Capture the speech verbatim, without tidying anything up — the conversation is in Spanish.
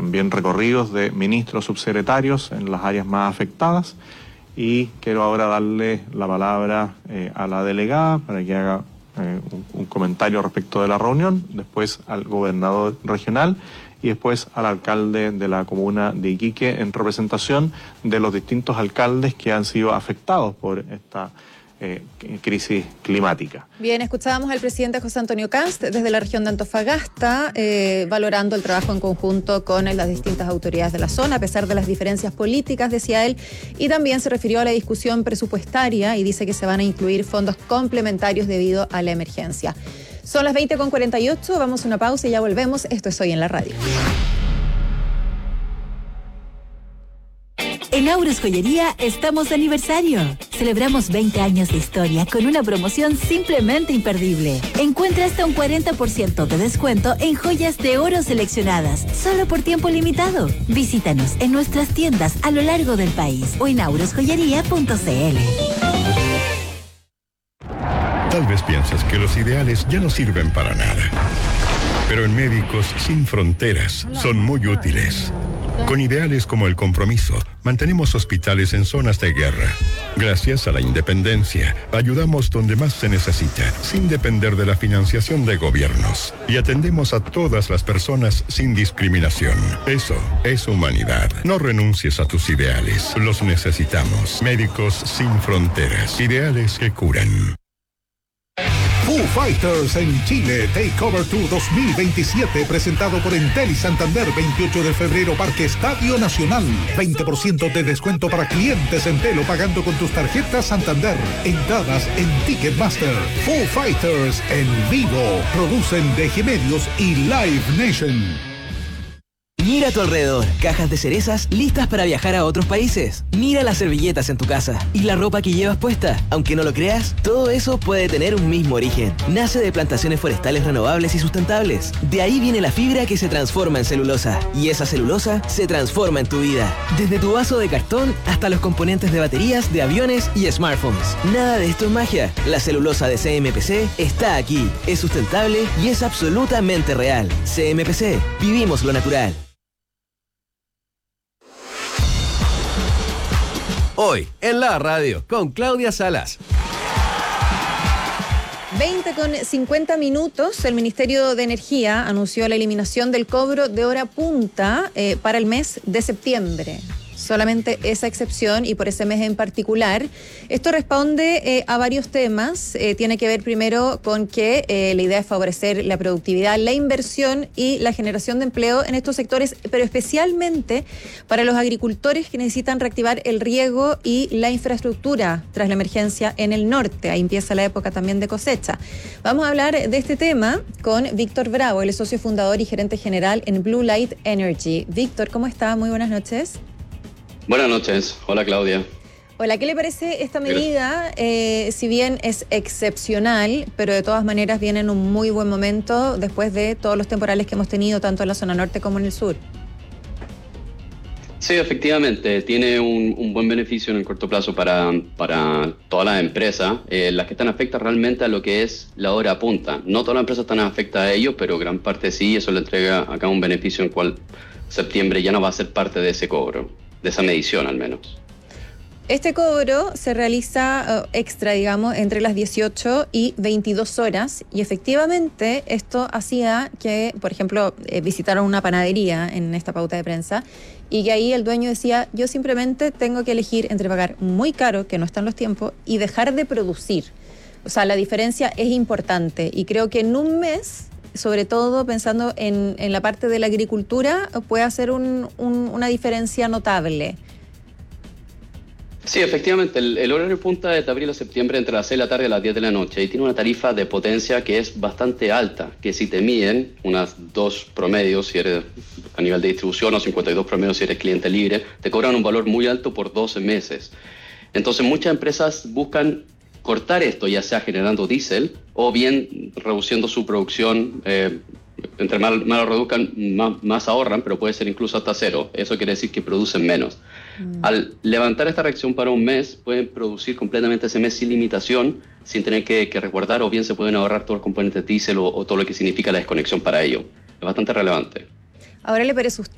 también recorridos de ministros subsecretarios en las áreas más afectadas. Y quiero ahora darle la palabra eh, a la delegada para que haga eh, un, un comentario respecto de la reunión, después al gobernador regional y después al alcalde de la comuna de Iquique en representación de los distintos alcaldes que han sido afectados por esta eh, crisis climática. Bien, escuchábamos al presidente José Antonio Kast desde la región de Antofagasta, eh, valorando el trabajo en conjunto con las distintas autoridades de la zona, a pesar de las diferencias políticas, decía él, y también se refirió a la discusión presupuestaria y dice que se van a incluir fondos complementarios debido a la emergencia. Son las veinte con cuarenta y ocho, vamos a una pausa y ya volvemos. Esto es Hoy en la Radio. En Aures Joyería estamos de aniversario. Celebramos veinte años de historia con una promoción simplemente imperdible. Encuentra hasta un cuarenta por ciento de descuento en joyas de oro seleccionadas, solo por tiempo limitado. Visítanos en nuestras tiendas a lo largo del país o en aures joyería punto c l. Tal vez piensas que los ideales ya no sirven para nada. Pero en Médicos Sin Fronteras son muy útiles. Con ideales como el compromiso, mantenemos hospitales en zonas de guerra. Gracias a la independencia, ayudamos donde más se necesita, sin depender de la financiación de gobiernos. Y atendemos a todas las personas sin discriminación. Eso es humanidad. No renuncies a tus ideales. Los necesitamos. Médicos Sin Fronteras. Ideales que curan. Foo Fighters en Chile, Takeover Tour dos mil veintisiete, presentado por Entel y Santander, veintiocho de febrero, Parque Estadio Nacional. veinte por ciento de descuento para clientes Entel o pagando con tus tarjetas Santander. Entradas en Ticketmaster. Foo Fighters en vivo. Producen D G Medios y Live Nation. Mira a tu alrededor, cajas de cerezas listas para viajar a otros países. Mira las servilletas en tu casa y la ropa que llevas puesta. Aunque no lo creas, todo eso puede tener un mismo origen. Nace de plantaciones forestales renovables y sustentables. De ahí viene la fibra que se transforma en celulosa. Y esa celulosa se transforma en tu vida. Desde tu vaso de cartón hasta los componentes de baterías de aviones y smartphones. Nada de esto es magia. La celulosa de C M P C está aquí. Es sustentable y es absolutamente real. C M P C. Vivimos lo natural. Hoy, en la radio, con Claudia Salas. veinte con cincuenta minutos, el Ministerio de Energía anunció la eliminación del cobro de hora punta eh, para el mes de septiembre. Solamente esa excepción y por ese mes en particular. Esto responde eh, a varios temas. Eh, tiene que ver primero con que eh, la idea es favorecer la productividad, la inversión y la generación de empleo en estos sectores, pero especialmente para los agricultores que necesitan reactivar el riego y la infraestructura tras la emergencia en el norte. Ahí empieza la época también de cosecha. Vamos a hablar de este tema con Víctor Bravo, el socio fundador y gerente general en Blue Light Energy. Víctor, ¿cómo está? Muy buenas noches. Buenas noches. Hola, Claudia. Hola, ¿qué le parece esta medida? Eh, si bien es excepcional, pero de todas maneras viene en un muy buen momento después de todos los temporales que hemos tenido tanto en la zona norte como en el sur. Sí, efectivamente, tiene un, un buen beneficio en el corto plazo para, para todas las empresas, eh, las que están afectadas realmente a lo que es la hora punta. No todas las empresas están afectadas a ello, pero gran parte sí, eso le entrega acá un beneficio en el cual septiembre ya no va a ser parte de ese cobro, de esa medición al menos. Este cobro se realiza uh, extra, digamos, entre las dieciocho y veintidós horas y efectivamente esto hacía que, por ejemplo, eh, visitaron una panadería en esta pauta de prensa y que ahí el dueño decía, yo simplemente tengo que elegir entre pagar muy caro, que no están los tiempos, y dejar de producir. O sea, la diferencia es importante y creo que en un mes, sobre todo pensando en, en la parte de la agricultura, puede hacer un, un, una diferencia notable. Sí, efectivamente, el, el horario punta es de abril a septiembre entre las seis de la tarde y las diez de la noche y tiene una tarifa de potencia que es bastante alta, que si te miden unas dos promedios si eres a nivel de distribución o cincuenta y dos promedios si eres cliente libre, te cobran un valor muy alto por doce meses. Entonces muchas empresas buscan cortar esto, ya sea generando diésel o bien reduciendo su producción. Eh, entre más, más lo reduzcan, más, más ahorran, pero puede ser incluso hasta cero. Eso quiere decir que producen menos. Mm. Al levantar esta reacción para un mes, pueden producir completamente ese mes sin limitación, sin tener que, que resguardar, o bien se pueden ahorrar todos los componentes diésel o, o todo lo que significa la desconexión para ello. Es bastante relevante. Ahora le parece